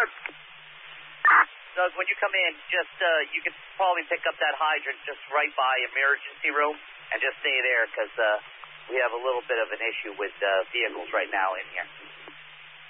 ahead. Doug, when you come in, just you can probably pick up that hydrant just right by emergency room and just stay there because we have a little bit of an issue with vehicles right now in here.